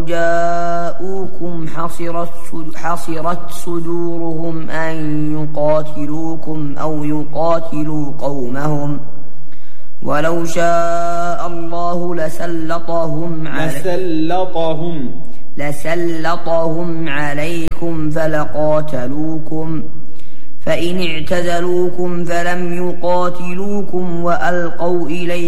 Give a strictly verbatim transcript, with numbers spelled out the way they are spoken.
جاءوكم حصرت حصرت صدورهم أن يقاتلوكم أو يقاتلوا قومهم ولو شاء الله لسلطهم لسلطهم لسلطهم عليكم فلقاتلوكم فإن اعتزلوكم فلم يقاتلوكم وألقوا إليكم